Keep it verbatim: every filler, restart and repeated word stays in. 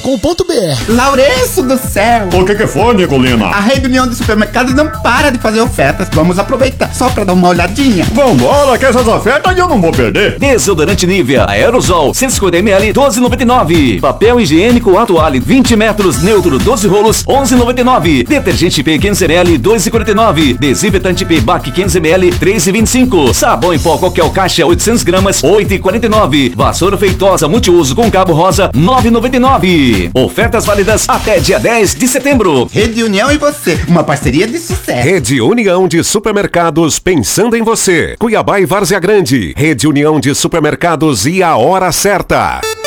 com ponto b r. Laurenço do céu! O que que foi, Nicolina? A Rede União de Supermercados não para de fazer ofertas. Vamos aproveitar só pra dar uma olhadinha. Vambora, que essas ofertas eu não vou perder. Desodorante Nivea Aerosol cento e cinquenta mililitros, doze e noventa e nove. Papel higiênico Atuale vinte metros, neutro doze rolos, onze e noventa e nove. Detergente P quinhentos mililitros, dois e quarenta e nove. Desinfetante P B A C quinhentos mililitros, três e vinte e cinco. Sabão em pó qualquer caixa oitocentos gramas, oito e quarenta e nove. Vassoura feitosa multiuso com cabo rosa, nove e noventa e nove. Ofertas válidas até dia dez de setembro. Rede União e você, uma parceria de sucesso. Rede União de Supermercados, pensando em você. Cuiabá e Várzea Grande. Rede União de Supermercados e a hora certa.